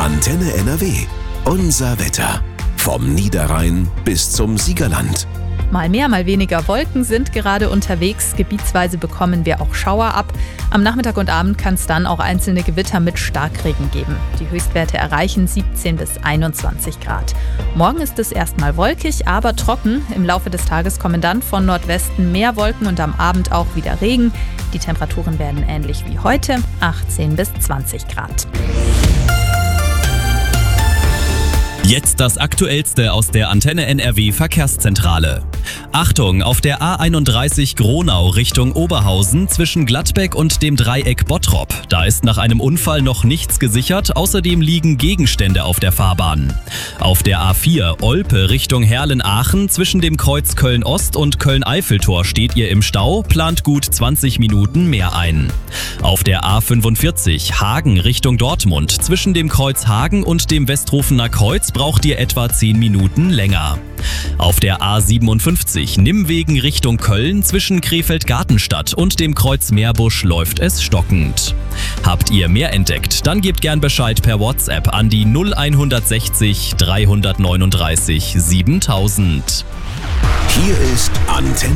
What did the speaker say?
Antenne NRW. Unser Wetter. Vom Niederrhein bis zum Siegerland. Mal mehr, mal weniger Wolken sind gerade unterwegs. Gebietsweise bekommen wir auch Schauer ab. Am Nachmittag und Abend kann es dann auch einzelne Gewitter mit Starkregen geben. Die Höchstwerte erreichen 17 bis 21 Grad. Morgen ist es erstmal wolkig, aber trocken. Im Laufe des Tages kommen dann von Nordwesten mehr Wolken und am Abend auch wieder Regen. Die Temperaturen werden ähnlich wie heute, 18 bis 20 Grad. Jetzt das Aktuellste aus der Antenne NRW Verkehrszentrale. Achtung, auf der A31 Gronau Richtung Oberhausen zwischen Gladbeck und dem Dreieck Bottrop. Da ist nach einem Unfall noch nichts gesichert, außerdem liegen Gegenstände auf der Fahrbahn. Auf der A4 Olpe Richtung Herlen-Aachen zwischen dem Kreuz Köln-Ost und Köln-Eiffeltor steht ihr im Stau, plant gut 20 Minuten mehr ein. Auf der A45 Hagen Richtung Dortmund zwischen dem Kreuz Hagen und dem Westrufener Kreuz braucht ihr etwa 10 Minuten länger. Auf der A57 Nimmwegen Richtung Köln zwischen Krefeld-Gartenstadt und dem Kreuz Meerbusch läuft es stockend. Habt ihr mehr entdeckt? Dann gebt gern Bescheid per WhatsApp an die 0160 339 7000. Hier ist Antenne